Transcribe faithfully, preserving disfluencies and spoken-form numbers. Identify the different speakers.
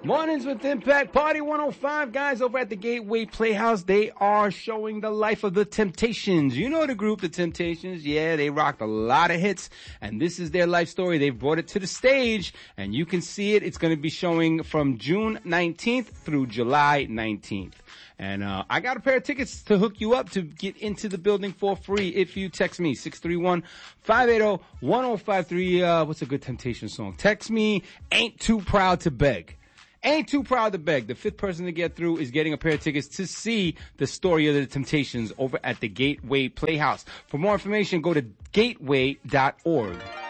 Speaker 1: Mornings with Impact, Party one oh five, guys, over at the Gateway Playhouse. They are showing the life of the Temptations. You know the group, the Temptations. Yeah, they rocked a lot of hits, and this is their life story. They've brought it to the stage, and you can see it. It's going to be showing from June nineteenth through July nineteenth. And uh I got a pair of tickets to hook you up to get into the building for free if you text me, six three one, five eight zero, one zero five three. Uh, what's a good Temptation song? Text me, Ain't Too Proud to Beg. Ain't Too Proud to Beg. The fifth person to get through is getting a pair of tickets to see the story of the Temptations over at the Gateway Playhouse. For more information, go to gateway dot org.